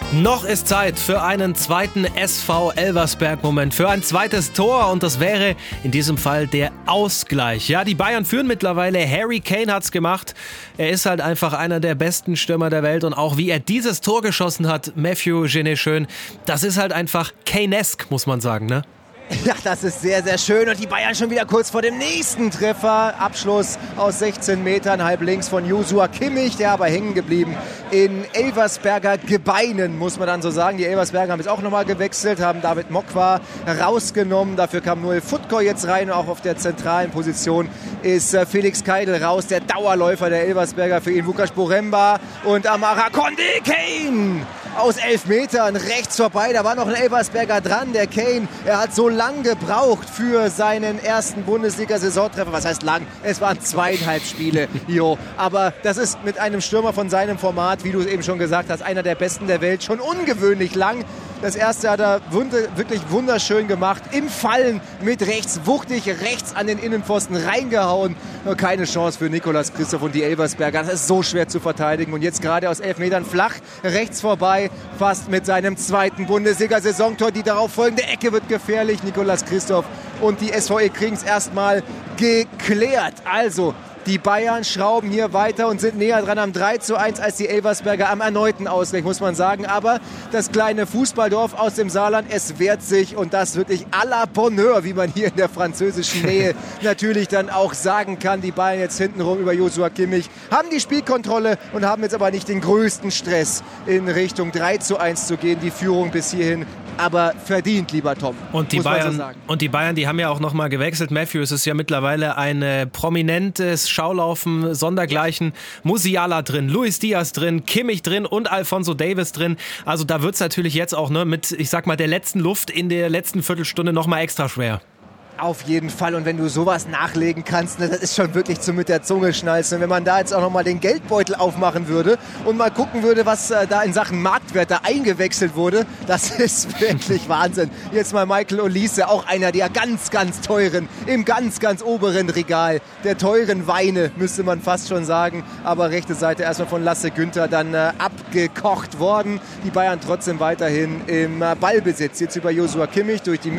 Noch ist Zeit für einen zweiten SV Elversberg-Moment, für ein zweites Tor und das wäre in diesem Fall der Ausgleich. Ja, die Bayern führen mittlerweile, Harry Kane hat's gemacht. Er ist halt einfach einer der besten Stürmer der Welt und auch wie er dieses Tor geschossen hat, Matthew Genet-Schön, das ist halt einfach Kane-esque, muss man sagen, ne? Ja, das ist sehr, sehr schön. Und die Bayern schon wieder kurz vor dem nächsten Treffer. Abschluss aus 16 Metern, halb links von Joshua Kimmich, der aber hängen geblieben in Elversberger Gebeinen, muss man dann so sagen. Die Elversberger haben jetzt auch nochmal gewechselt, haben David Mokwa rausgenommen. Dafür kam Noel Futko jetzt rein. Auch auf der zentralen Position ist Felix Keidel raus, der Dauerläufer der Elversberger. Für ihn Vukas Boremba und Amara Condé. Kane aus 11 Metern rechts vorbei. Da war noch ein Elversberger dran. Der Kane, er hat so lang gebraucht für seinen ersten Bundesliga-Saisontreffer. Was heißt lang? Es waren 2,5 Spiele. Jo. Aber das ist mit einem Stürmer von seinem Format, wie du es eben schon gesagt hast, einer der besten der Welt, schon ungewöhnlich lang. Das erste hat er wirklich wunderschön gemacht. Im Fallen mit rechts, wuchtig rechts an den Innenpfosten reingehauen. Keine Chance für Nicolas Christoph und die Elversberger. Das ist so schwer zu verteidigen. Und jetzt gerade aus 11 Metern flach, rechts vorbei, fast mit seinem zweiten Bundesliga-Saisontor. Die darauf folgende Ecke wird gefährlich. Nicolas Christoph und die SVE kriegen es erstmal geklärt. Also, die Bayern schrauben hier weiter und sind näher dran am 3:1 als die Elversberger am erneuten Ausgleich, muss man sagen. Aber das kleine Fußballdorf aus dem Saarland, es wehrt sich und das wirklich à la Bonheur, wie man hier in der französischen Nähe natürlich dann auch sagen kann. Die Bayern jetzt hintenrum über Joshua Kimmich haben die Spielkontrolle und haben jetzt aber nicht den größten Stress in Richtung 3:1 zu gehen. Die Führung bis hierhin aber verdient, lieber Tom. Und die Bayern, die haben ja auch nochmal gewechselt. Matthews ist ja mittlerweile ein prominentes Schaulaufen sondergleichen. Musiala drin, Luis Diaz drin, Kimmich drin und Alphonso Davies drin. Also da wird es natürlich jetzt auch mit, ich sag mal, der letzten Luft in der letzten Viertelstunde nochmal extra schwer. Auf jeden Fall. Und wenn du sowas nachlegen kannst, das ist schon wirklich zum mit der Zunge schnalzen. Und wenn man da jetzt auch nochmal den Geldbeutel aufmachen würde und mal gucken würde, was da in Sachen Marktwert da eingewechselt wurde, das ist wirklich Wahnsinn. Jetzt mal Michael Olise, auch einer der ganz, ganz teuren, im ganz, ganz oberen Regal der teuren Weine, müsste man fast schon sagen. Aber rechte Seite erstmal von Lasse Günther dann abgekocht worden. Die Bayern trotzdem weiterhin im Ballbesitz. Jetzt über Joshua Kimmich durch die Mitte.